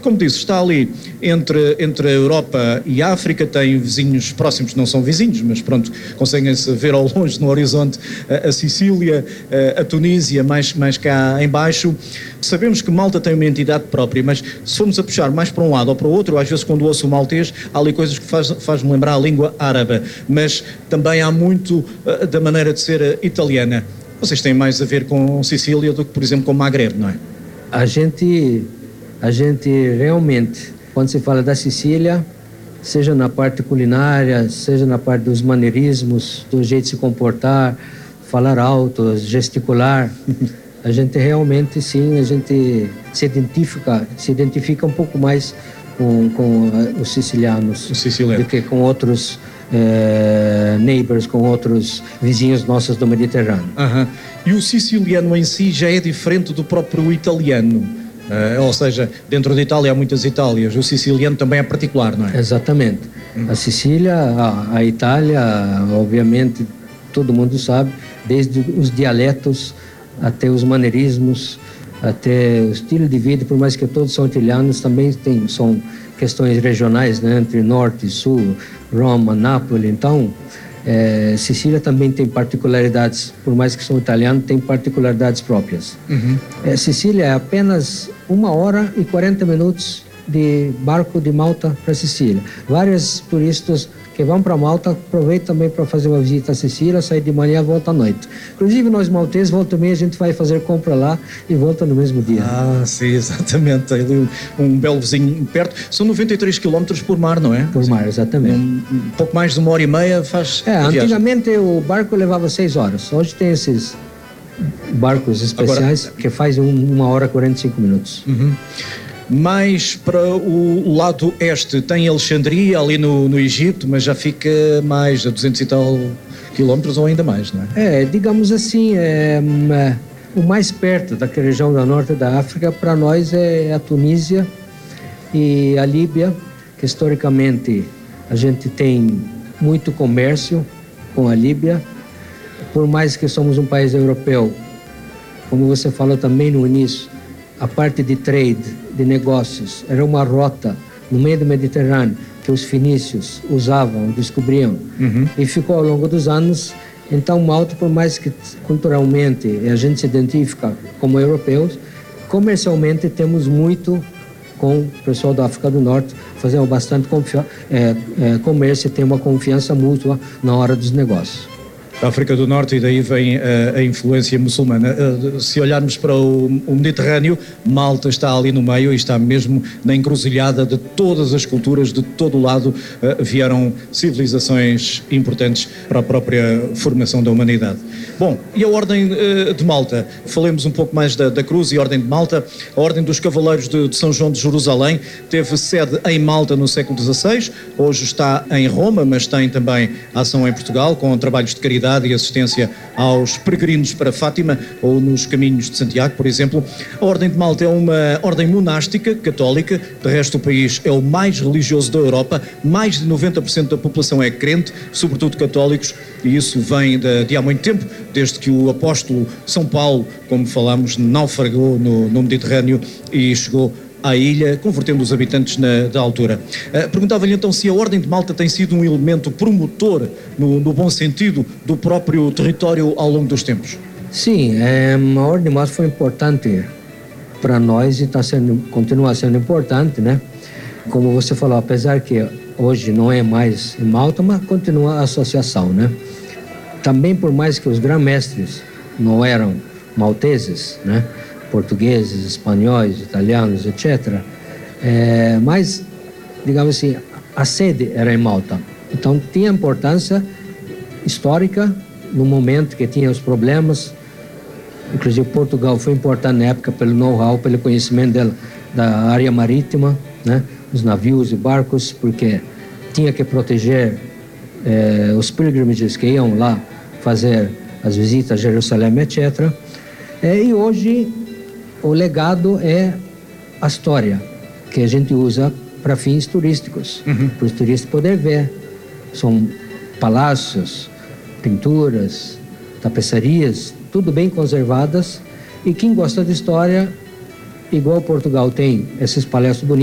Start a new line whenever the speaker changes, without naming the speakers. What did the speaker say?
como disse, está ali entre a Europa e a África, tem vizinhos próximos, não são vizinhos, mas pronto, conseguem-se ver ao longe no horizonte a Sicília, a Tunísia, mais cá em baixo. Sabemos que Malta tem uma entidade própria, mas se formos a puxar mais para um lado ou para o outro, às vezes quando ouço o maltês, há ali coisas que faz-me lembrar a língua árabe, mas também há muito da maneira de ser italiana. Vocês têm mais a ver com Sicília do que, por exemplo, com Maghreb, não é?
A gente realmente, quando se fala da Sicília, seja na parte culinária, seja na parte dos maneirismos, do jeito de se comportar, falar alto, gesticular, a gente realmente, sim, a gente se identifica um pouco mais com os sicilianos do que com outros neighbors, com outros vizinhos nossos do Mediterrâneo.
E o siciliano em si já é diferente do próprio italiano? Ou seja, dentro da Itália há muitas Itálias, o siciliano também é particular, não é?
Exatamente. A Sicília, a Itália, obviamente, todo mundo sabe, desde os dialetos até os maneirismos, até o estilo de vida, por mais que todos são italianos, também são questões regionais, né, entre norte e sul, Roma, Nápoles. Então, Sicília também tem particularidades, por mais que são italianos, tem particularidades próprias. Sicília é apenas 1h40 de barco de Malta para Sicília. Vários turistas que vão para Malta aproveitam também para fazer uma visita à Sicília, sair de manhã e volta à noite. Inclusive nós malteses, volta e meia, a gente vai fazer compra lá e volta no mesmo dia.
Sim, exatamente. Tem ali um belo vizinho perto. São 93 km por mar, não é?
Por mar, exatamente.
Um pouco mais de 1h30 faz
antigamente o barco levava 6 horas. Hoje tem esses barcos especiais que fazem 1h45.
Mais para o lado este, tem Alexandria, ali no Egito, mas já fica mais a 200 e tal quilómetros ou ainda mais, não é?
Digamos assim, o mais perto daquela região da norte da África, para nós é a Tunísia e a Líbia, que historicamente a gente tem muito comércio com a Líbia, por mais que somos um país europeu, como você falou também no início, a parte de trade, de negócios, era uma rota no meio do Mediterrâneo que os fenícios usavam, descobriam, e ficou ao longo dos anos. Então Malta, por mais que culturalmente a gente se identifica como europeus, comercialmente temos muito com o pessoal da África do Norte, fazemos bastante comércio e tem uma confiança mútua na hora dos negócios.
Da África do Norte, e daí vem a influência muçulmana. Se olharmos para o Mediterrâneo, Malta está ali no meio e está mesmo na encruzilhada de todas as culturas, de todo o lado vieram civilizações importantes para a própria formação da humanidade. Bom, e a Ordem de Malta? Falemos um pouco mais da Cruz e a Ordem de Malta. A Ordem dos Cavaleiros de São João de Jerusalém teve sede em Malta no século XVI, hoje está em Roma, mas tem também ação em Portugal, com trabalhos de caridade e assistência aos peregrinos para Fátima ou nos caminhos de Santiago, por exemplo. A Ordem de Malta é uma ordem monástica, católica, de resto o país é o mais religioso da Europa, mais de 90% da população é crente, sobretudo católicos, e isso vem de há muito tempo, desde que o apóstolo São Paulo, como falámos, naufragou no Mediterrâneo e chegou à ilha, convertendo os habitantes da altura. Perguntava-lhe então se a Ordem de Malta tem sido um elemento promotor, no bom sentido, do próprio território ao longo dos tempos.
Sim, a Ordem de Malta foi importante para nós e continua sendo importante, né? Como você falou, apesar que hoje não é mais em Malta, mas continua a associação, né? Também, por mais que os grã-mestres não eram malteses, né? Portugueses, espanhóis, italianos, etc. Mas, digamos assim, a sede era em Malta. Então, tinha importância histórica no momento que tinha os problemas. Inclusive, Portugal foi importante na época pelo know-how, pelo conhecimento da área marítima, né? Os navios e barcos, porque tinha que proteger os pilgrimages que iam lá fazer as visitas a Jerusalém, etc. E hoje o legado é a história que a gente usa para fins turísticos, para os turistas poderem ver. São palácios, pinturas, tapeçarias, tudo bem conservadas, e quem gosta de história, igual Portugal tem esses palácios bonitos,